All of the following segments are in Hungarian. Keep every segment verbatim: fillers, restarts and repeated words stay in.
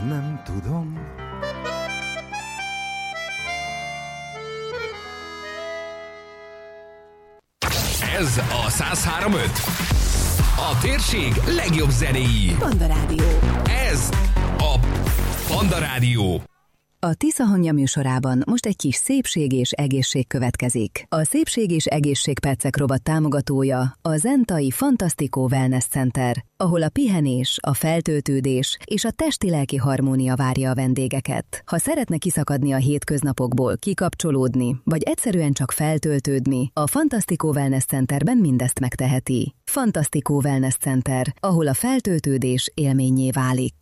nem tudom. Ez a száz három pont öt. A térség legjobb zenéi. Panda Rádió. Ez a Panda Rádió. A Tiszahangja műsorában most egy kis szépség és egészség következik. A Szépség és Egészségpercek rovat támogatója a Zentai Fantastico Wellness Center, ahol a pihenés, a feltöltődés és a testi-lelki harmónia várja a vendégeket. Ha szeretne kiszakadni a hétköznapokból, kikapcsolódni, vagy egyszerűen csak feltöltődni, a Fantastico Wellness Centerben mindezt megteheti. Fantastico Wellness Center, ahol a feltöltődés élménnyé válik.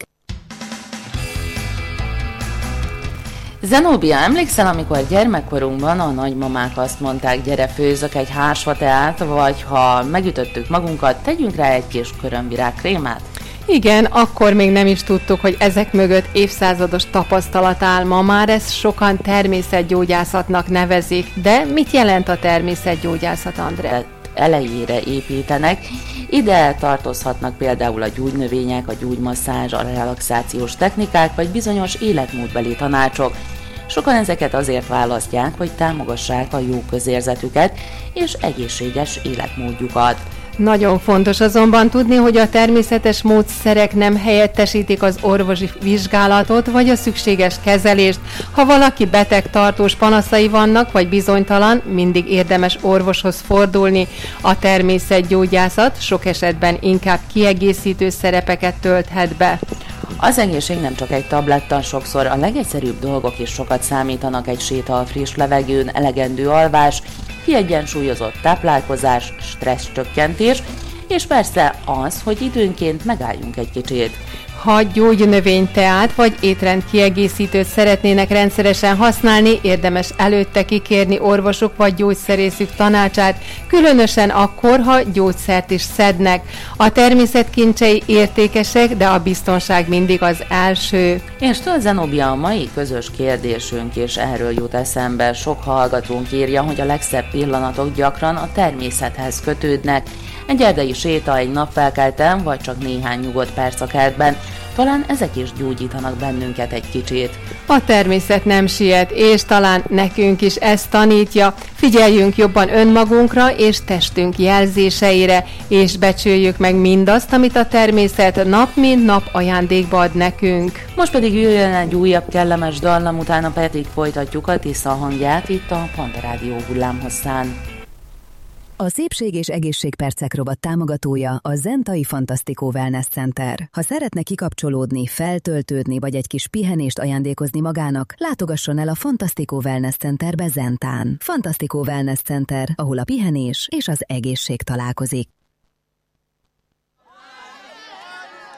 Zenóbia, emlékszel, amikor gyermekkorunkban a nagymamák azt mondták, gyere főzök egy hársfa teát, vagy ha megütöttük magunkat, tegyünk rá egy kis körömvirágkrémát? Igen, akkor még nem is tudtuk, hogy ezek mögött évszázados tapasztalat áll. Ma már ezt sokan természetgyógyászatnak nevezik. De mit jelent a természetgyógyászat, André? Elejére építenek. Ide tartozhatnak például a gyógynövények, a gyógymasszázs, a relaxációs technikák, vagy bizonyos életmódbeli tanácsok. Sokan ezeket azért választják, hogy támogassák a jó közérzetüket és egészséges életmódjukat. Nagyon fontos azonban tudni, hogy a természetes módszerek nem helyettesítik az orvosi vizsgálatot vagy a szükséges kezelést. Ha valaki beteg, tartós panaszai vannak, vagy bizonytalan, mindig érdemes orvoshoz fordulni. A természetgyógyászat sok esetben inkább kiegészítő szerepeket tölthet be. Az egészség nem csak egy tabletta, sokszor a legegyszerűbb dolgok is sokat számítanak: egy séta a friss levegőn, elegendő alvás, kiegyensúlyozott táplálkozás, stressz-csökkentés, és persze az, hogy időnként megálljunk egy kicsit. Ha gyógynövényteát vagy étrend kiegészítőt szeretnének rendszeresen használni, érdemes előtte kikérni orvosuk vagy gyógyszerészük tanácsát, különösen akkor, ha gyógyszert is szednek. A természet kincsei értékesek, de a biztonság mindig az első. És tudod, Zenóbia, a mai közös kérdésünk is erről jut eszembe. Sok hallgatónk írja, hogy a legszebb pillanatok gyakran a természethez kötődnek. Egy erdei séta egy napfelkelten, vagy csak néhány nyugodt perc a kertben. Talán ezek is gyógyítanak bennünket egy kicsit. A természet nem siet, és talán nekünk is ezt tanítja. Figyeljünk jobban önmagunkra és testünk jelzéseire, és becsüljük meg mindazt, amit a természet nap mint nap ajándékba ad nekünk. Most pedig jöjjön egy újabb kellemes dallam, utána pedig folytatjuk a Tiszahangját itt a Panda Rádió hullámhosszán. A Szépség és Egészségpercek rovat támogatója a Zentai Fantastico Wellness Center. Ha szeretne kikapcsolódni, feltöltődni vagy egy kis pihenést ajándékozni magának, látogasson el a Fantastico Wellness Centerbe Zentán. Fantastico Wellness Center, ahol a pihenés és az egészség találkozik.